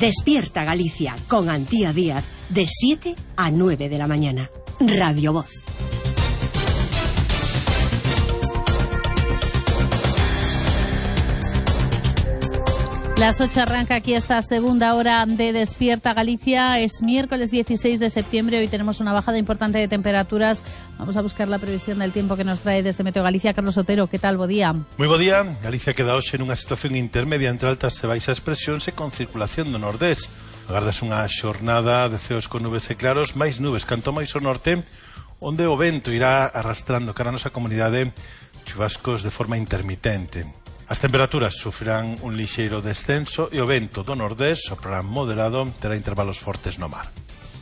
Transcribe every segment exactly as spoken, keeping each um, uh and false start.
Despierta Galicia con Antía Díaz de siete a nueve de la mañana. Radio Voz. Las ocho arranca aquí esta segunda hora de Despierta Galicia. Es miércoles dieciséis de septiembre. Hoy tenemos una bajada importante de temperaturas. Vamos a buscar la previsión del tiempo que nos trae desde Meteo Galicia. Carlos Otero, ¿qué tal? Bo día. Moi bo día. Galicia queda hoxe nunha situación intermedia entre altas e baixas presións e con circulación do nordés. Agardas unha xornada de ceos con nubes e claros, máis nubes canto máis ao norte, onde o vento irá arrastrando cara a nosa comunidade chuvascos de forma intermitente. As temperaturas sufrirán un lixeiro descenso e o vento do nordés soprará moderado, terá intervalos fortes no mar.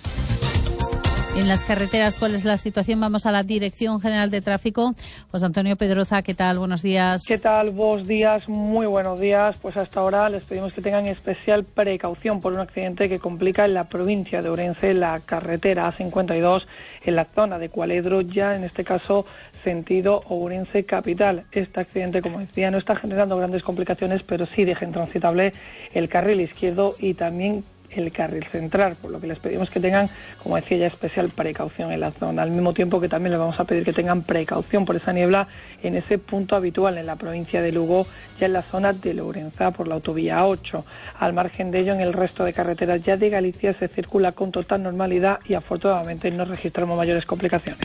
En las carreteras, ¿cuál es la situación? Vamos a la Dirección General de Tráfico. José Antonio Pedroza, ¿qué tal? Buenos días. ¿Qué tal? Buenos días, muy buenos días. Pues hasta ahora les pedimos que tengan especial precaución por un accidente que complica en la provincia de Ourense la carretera A cincuenta y dos en la zona de Cualedro, ya en este caso sentido Ourense capital. Este accidente, como decía, no está generando grandes complicaciones, pero sí deja intransitable el carril izquierdo y también el carril central, por lo que les pedimos que tengan, como decía ya, especial precaución en la zona, al mismo tiempo que también les vamos a pedir que tengan precaución por esa niebla en ese punto habitual en la provincia de Lugo, ya en la zona de Lourenzá por la autovía ocho. Al margen de ello, en el resto de carreteras ya de Galicia se circula con total normalidad y afortunadamente no registramos mayores complicaciones.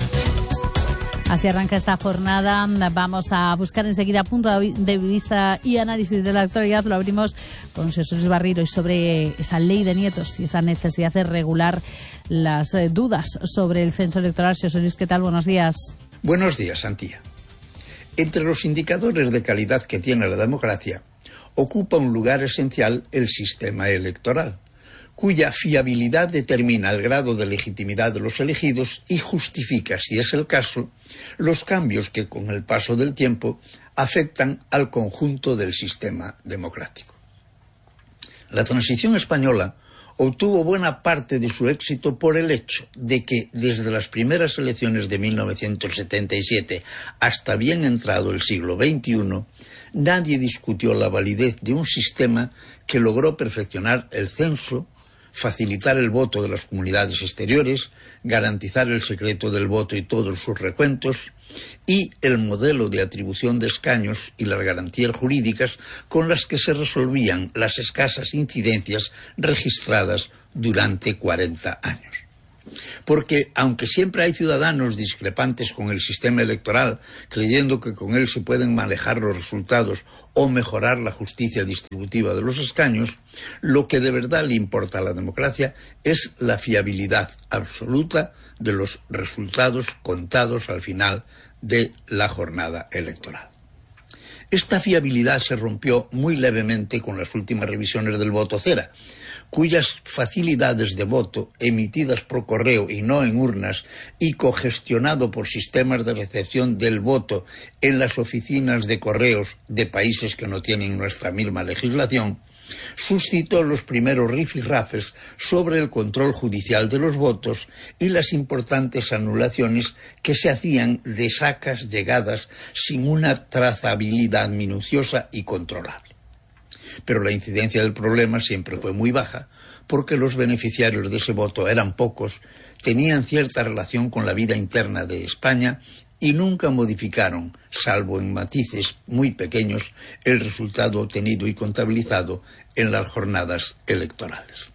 Así arranca esta jornada. Vamos a buscar enseguida punto de vista y análisis de la actualidad. Lo abrimos con José Luis Barriro y sobre esa ley de nietos y esa necesidad de regular las eh, dudas sobre el censo electoral. José Luis, ¿qué tal? Buenos días. Buenos días, Antía. Entre los indicadores de calidad que tiene la democracia, ocupa un lugar esencial el sistema electoral, cuya fiabilidad determina el grado de legitimidad de los elegidos y justifica, si es el caso, los cambios que con el paso del tiempo afectan al conjunto del sistema democrático. La transición española obtuvo buena parte de su éxito por el hecho de que desde las primeras elecciones de mil novecientos setenta y siete hasta bien entrado el siglo veintiuno, nadie discutió la validez de un sistema que logró perfeccionar el censo, facilitar el voto de las comunidades exteriores, garantizar el secreto del voto y todos sus recuentos, y el modelo de atribución de escaños y las garantías jurídicas con las que se resolvían las escasas incidencias registradas durante cuarenta años. Porque, aunque siempre hay ciudadanos discrepantes con el sistema electoral, creyendo que con él se pueden manejar los resultados o mejorar la justicia distributiva de los escaños, lo que de verdad le importa a la democracia es la fiabilidad absoluta de los resultados contados al final de la jornada electoral. Esta fiabilidad se rompió muy levemente con las últimas revisiones del voto cera, cuyas facilidades de voto, emitidas por correo y no en urnas, y cogestionado por sistemas de recepción del voto en las oficinas de correos de países que no tienen nuestra misma legislación, suscitó los primeros rifirrafes sobre el control judicial de los votos y las importantes anulaciones que se hacían de sacas llegadas sin una trazabilidad minuciosa y controlable. Pero la incidencia del problema siempre fue muy baja, porque los beneficiarios de ese voto eran pocos, tenían cierta relación con la vida interna de España y nunca modificaron, salvo en matices muy pequeños, el resultado obtenido y contabilizado en las jornadas electorales.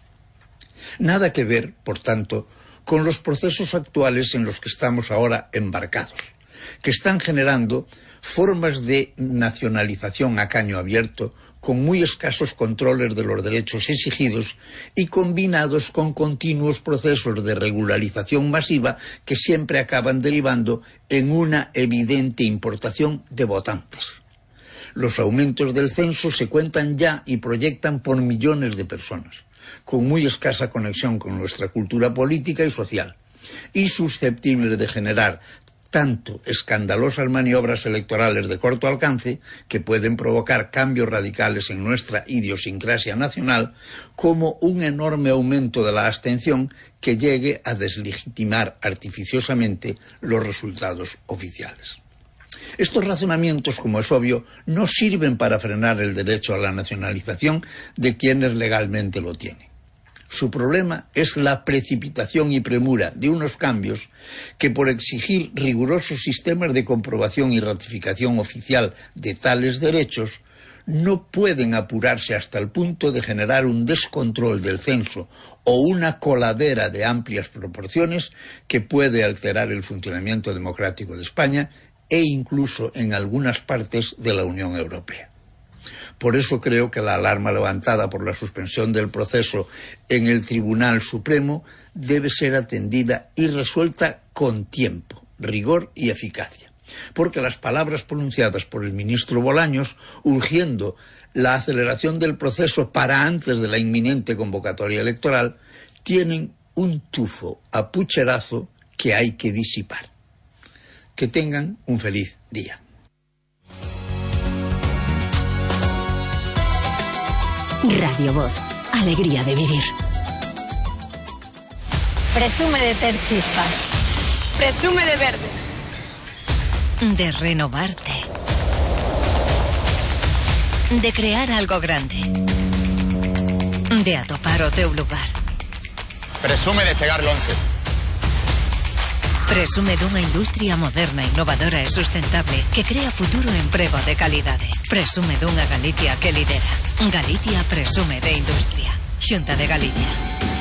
Nada que ver, por tanto, con los procesos actuales en los que estamos ahora embarcados, que están generando formas de nacionalización a caño abierto, con muy escasos controles de los derechos exigidos y combinados con continuos procesos de regularización masiva que siempre acaban derivando en una evidente importación de votantes. Los aumentos del censo se cuentan ya y proyectan por millones de personas, con muy escasa conexión con nuestra cultura política y social, y susceptibles de generar tanto escandalosas maniobras electorales de corto alcance, que pueden provocar cambios radicales en nuestra idiosincrasia nacional, como un enorme aumento de la abstención que llegue a deslegitimar artificiosamente los resultados oficiales. Estos razonamientos, como es obvio, no sirven para frenar el derecho a la nacionalización de quienes legalmente lo tienen. Su problema es la precipitación y premura de unos cambios que, por exigir rigurosos sistemas de comprobación y ratificación oficial de tales derechos, no pueden apurarse hasta el punto de generar un descontrol del censo o una coladera de amplias proporciones que puede alterar el funcionamiento democrático de España e incluso en algunas partes de la Unión Europea. Por eso creo que la alarma levantada por la suspensión del proceso en el Tribunal Supremo debe ser atendida y resuelta con tiempo, rigor y eficacia. Porque las palabras pronunciadas por el ministro Bolaños, urgiendo la aceleración del proceso para antes de la inminente convocatoria electoral, tienen un tufo a pucherazo que hay que disipar. Que tengan un feliz día. Radio Voz, alegría de vivir. Presume de ter chispas. Presume de verde. De renovarte. De crear algo grande. De atopar o teu lugar. Presume de chegar longe. Presume dunha industria moderna, innovadora e sustentable que crea futuro e emprego de calidade. Presume dunha Galicia que lidera. Galicia presume de industria. Xunta de Galicia.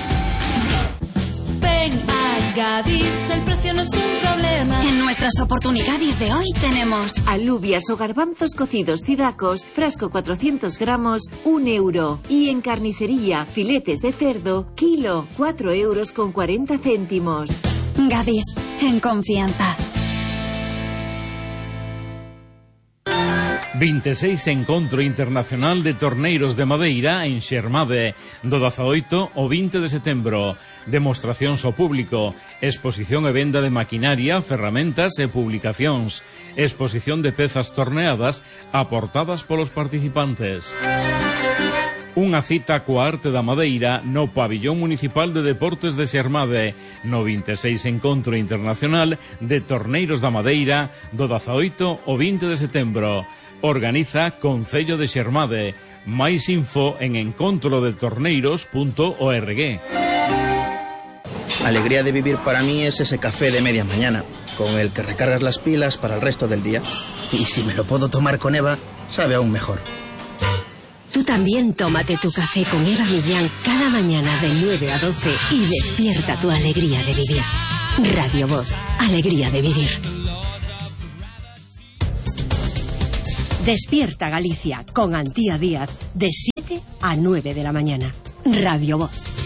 Ven a Gadis, el precio no es un problema. En nuestras oportunidades de hoy tenemos alubias o garbanzos cocidos cidacos, frasco cuatrocientos gramos, un euro. Y en carnicería, filetes de cerdo, kilo, cuatro euros con cuarenta céntimos. Gadis, en confianza. veintiséis Encontro Internacional de Torneiros de Madeira en Xermade, do dezaoito ao vinte de setembro. Demostracións ao público, exposición e venda de maquinaria, ferramentas e publicacións, exposición de pezas torneadas aportadas polos participantes. Unha cita coa arte da madeira no Pabillón Municipal de Deportes de Xermade, no veintiséis Encontro Internacional de Torneiros da Madeira, do dezaoito ao vinte de setembro. Organiza Concello de Xermade. Máis info en encontro de torneiros punto org. Alegría de vivir para mí es ese café de media mañana, con el que recargas las pilas para el resto del día. Y si me lo puedo tomar con Eva, sabe aún mejor. Tú también tómate tu café con Eva Millán cada mañana de nueve a doce y despierta tu alegría de vivir. Radio Voz, alegría de vivir. Despierta Galicia con Antía Díaz de siete a nueve de la mañana. Radio Voz.